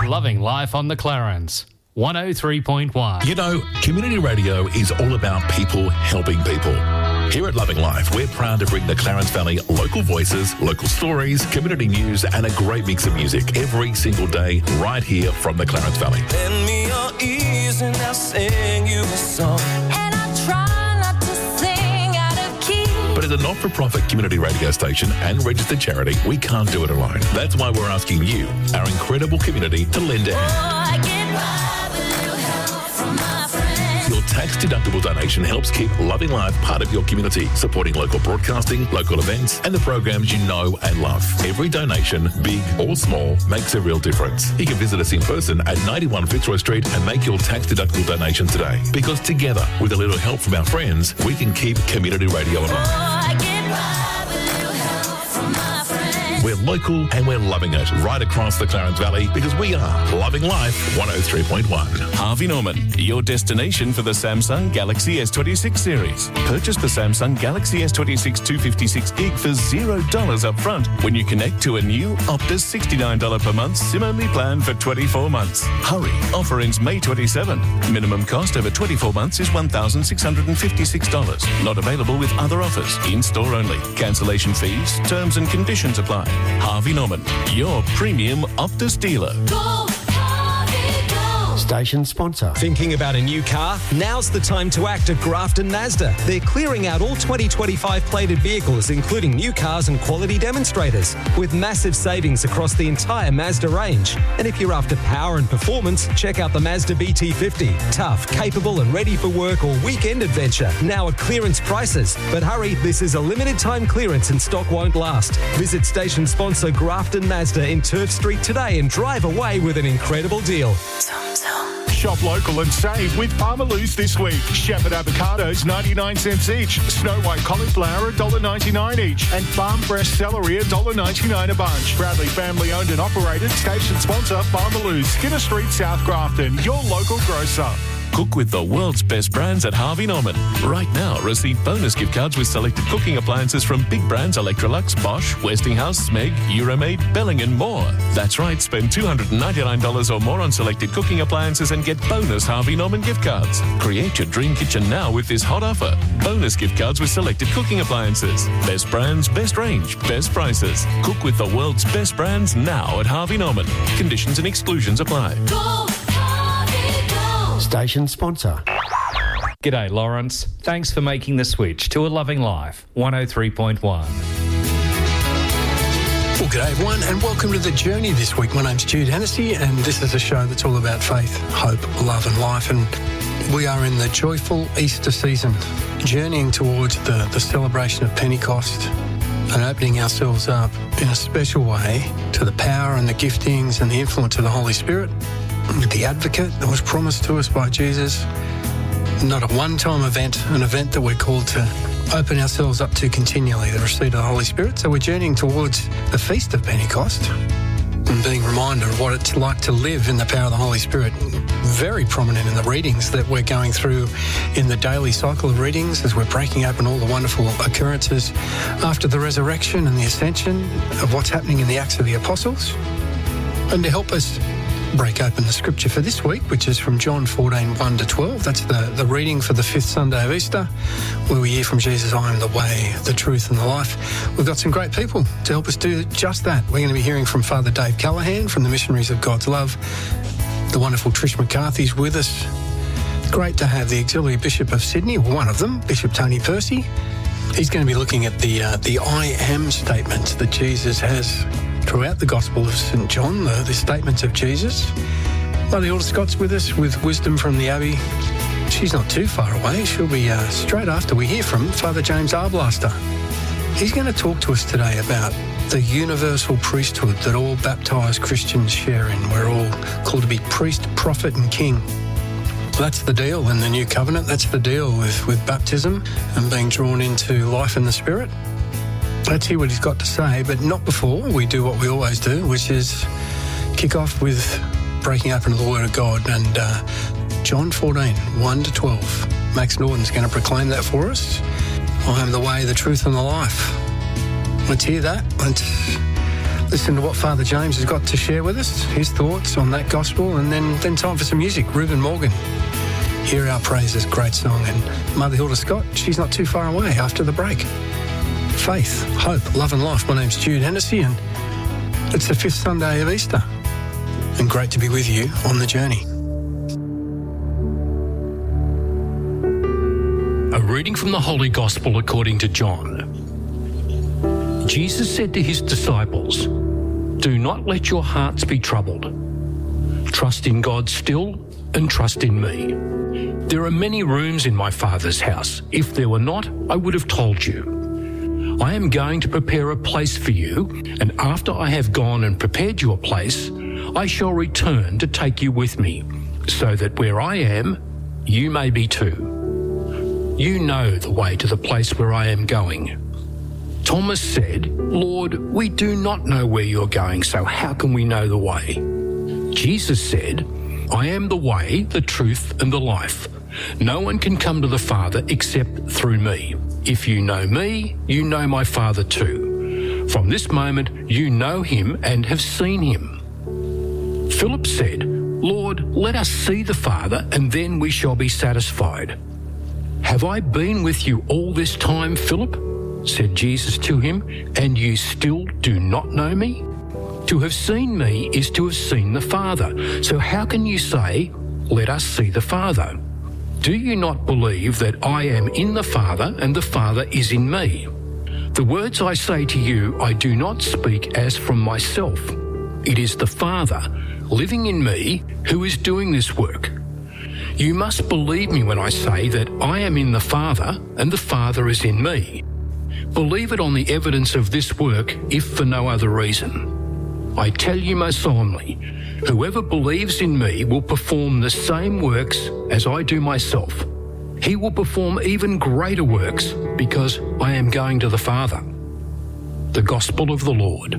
Loving Life on the Clarence. 103.1. You know, community radio is all about people helping people. Here at Loving Life, we're proud to bring the Clarence Valley local voices, local stories, community news, and a great mix of music every single day right here from the Clarence Valley. Lend me your ears and I'll sing you a song. And I try not to sing out of key. But as a not-for-profit community radio station and registered charity, we can't do it alone. That's why we're asking you, our incredible community, to lend a hand. Oh, I get by with a little help from my friends. Your tax-deductible donation helps keep Loving Life part of your community, supporting local broadcasting, local events, and the programs you know and love. Every donation, big or small, makes a real difference. You can visit us in person at 91 Fitzroy Street and make your tax-deductible donation today. Because together, with a little help from our friends, we can keep community radio alive. Oh, I get by with a little help from my friends. We're local and we're loving it right across the Clarence Valley because we are Loving Life 103.1. Harvey Norman, your destination for the Samsung Galaxy S26 series. Purchase the Samsung Galaxy S26 256 gig for $0 up front when you connect to a new Optus $69 per month SIM-only plan for 24 months. Hurry, offer ends May 27. Minimum cost over 24 months is $1,656. Not available with other offers. In-store only. Cancellation fees, terms and conditions apply. Harvey Norman, your premium Optus dealer. Go, Harvey, go. Station sponsor. Thinking about a new car? Now's the time to act at Grafton Mazda. They're clearing out all 2025 plated vehicles, including new cars and quality demonstrators, with massive savings across the entire Mazda range. And if you're after power and performance, check out the Mazda BT50. Tough, capable and ready for work or weekend adventure. Now at clearance prices. But hurry, this is a limited time clearance and stock won't last. Visit station sponsor Grafton Mazda in Turf Street today and drive away with an incredible deal. Shop local and save with Parmalou's this week. Shepherd avocados 99 cents each. Snow White cauliflower $1.99 each. And farm fresh celery $1.99 a bunch. Bradley family owned and operated. Station sponsor Parmalou's, Skinner Street, South Grafton. Your local grocer. Cook with the world's best brands at Harvey Norman. Right now, receive bonus gift cards with selected cooking appliances from big brands Electrolux, Bosch, Westinghouse, Smeg, Euromaid, Belling and more. That's right, spend $299 or more on selected cooking appliances and get bonus Harvey Norman gift cards. Create your dream kitchen now with this hot offer. Bonus gift cards with selected cooking appliances. Best brands, best range, best prices. Cook with the world's best brands now at Harvey Norman. Conditions and exclusions apply. Go, Harvey, go. Station sponsor. G'day, Lawrence. Thanks for making the switch to A Loving Life, 103.1. Well, g'day everyone and welcome to The Journey this week. My name's Jude Hennessy and this is a show that's all about faith, hope, love and life, and we are in the joyful Easter season, journeying towards the celebration of Pentecost and opening ourselves up in a special way to the power and the giftings and the influence of the Holy Spirit, the advocate that was promised to us by Jesus. Not a one-time event, an event that we're called to open ourselves up to continually, the receipt of the Holy Spirit. So we're journeying towards the Feast of Pentecost and being reminded of what it's like to live in the power of the Holy Spirit. Very prominent in the readings that we're going through in the daily cycle of readings as we're breaking open all the wonderful occurrences after the resurrection and the ascension of what's happening in the Acts of the Apostles. And to help us break open the scripture for this week, which is from John 14, 1-12. That's the reading for the fifth Sunday of Easter, where we hear from Jesus, I am the way, the truth and the life. We've got some great people to help us do just that. We're going to be hearing from Father Dave Callahan from the Missionaries of God's Love. The wonderful Trish McCarthy's with us. Great to have the Auxiliary Bishop of Sydney, one of them, Bishop Tony Percy. He's going to be looking at the I am statement that Jesus has throughout the Gospel of St. John, the statements of Jesus. Lottie Alderscott's with us with wisdom from the Abbey. She's not too far away. She'll be straight after we hear from Father James Arblaster. He's going to talk to us today about the universal priesthood that all baptised Christians share in. We're all called to be priest, prophet and king. That's the deal in the New Covenant. That's the deal with baptism and being drawn into life in the Spirit. Let's hear what he's got to say, but not before we do what we always do, which is kick off with breaking open the Word of God. And John 14, 1-12. Max Norton's going to proclaim that for us. I am the way, the truth and the life. Let's hear that. listen to what Father James has got to share with us, his thoughts on that gospel, and then time for some music. Reuben Morgan, Hear Our Praises, great song. And Mother Hilda Scott, she's not too far away after the break. Faith, hope, love and life. My name's Jude Hennessy, and it's the 5th Sunday of Easter. And great to be with you on the journey. A reading from the Holy Gospel according to John. Jesus said to his disciples, "Do not let your hearts be troubled. Trust in God still and trust in me. There are many rooms in my Father's house. If there were not, I would have told you. I am going to prepare a place for you, and after I have gone and prepared you a place, I shall return to take you with me, so that where I am, you may be too. You know the way to the place where I am going." Thomas said, "Lord, we do not know where you're going, so how can we know the way?" Jesus said, "I am the way, the truth, and the life. No one can come to the Father except through me. If you know me, you know my Father too. From this moment, you know him and have seen him." Philip said, "Lord, let us see the Father, and then we shall be satisfied." "Have I been with you all this time, Philip?" said Jesus to him, "and you still do not know me? To have seen me is to have seen the Father. So how can you say, 'Let us see the Father'? Do you not believe that I am in the Father and the Father is in me? The words I say to you I do not speak as from myself. It is the Father living in me who is doing this work. You must believe me when I say that I am in the Father and the Father is in me. Believe it on the evidence of this work, if for no other reason. I tell you most solemnly, whoever believes in me will perform the same works as I do myself. He will perform even greater works because I am going to the Father." The Gospel of the Lord.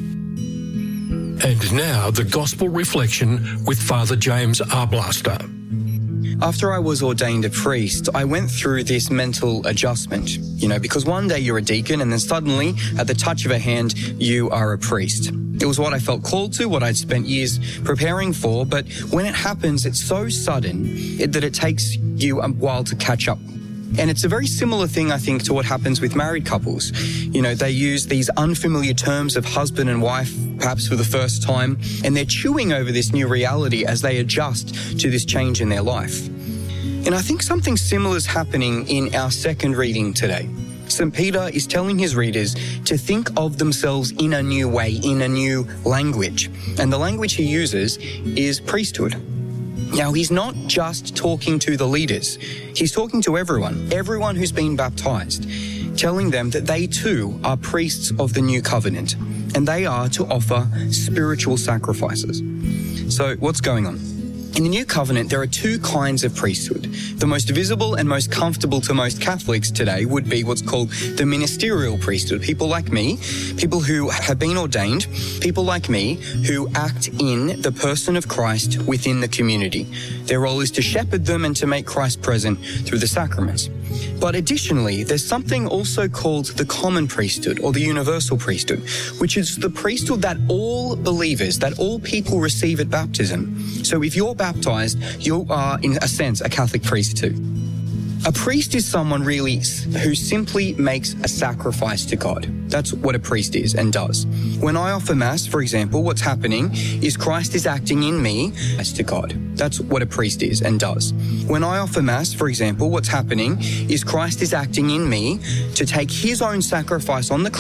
And now the Gospel reflection with Father James Arblaster. After I was ordained a priest, I went through this mental adjustment, because one day you're a deacon and then suddenly, at the touch of a hand, you are a priest. It was what I felt called to, what I'd spent years preparing for, but when it happens, it's so sudden that it takes you a while to catch up. And it's a very similar thing, I think, to what happens with married couples. They use these unfamiliar terms of husband and wife, perhaps for the first time, and they're chewing over this new reality as they adjust to this change in their life. And I think something similar is happening in our second reading today. St. Peter is telling his readers to think of themselves in a new way, in a new language. And the language he uses is priesthood. Now, he's not just talking to the leaders. He's talking to everyone who's been baptized, telling them that they too are priests of the new covenant, and they are to offer spiritual sacrifices. So what's going on? In the new covenant, there are two kinds of priesthood. The most visible and most comfortable to most Catholics today would be what's called the ministerial priesthood. People like me, people who have been ordained, people like me who act in the person of Christ within the community. Their role is to shepherd them and to make Christ present through the sacraments. But additionally, there's something also called the common priesthood or the universal priesthood, which is the priesthood that all believers, that all people receive at baptism. So if you're baptized, you are, in a sense, a Catholic priest too. A priest is someone really who simply makes a sacrifice to God. That's what a priest is and does. When I offer Mass, for example, what's happening is Christ is acting in me as to God. That's what a priest is and does. When I offer Mass, for example, what's happening is Christ is acting in me to take his own sacrifice on the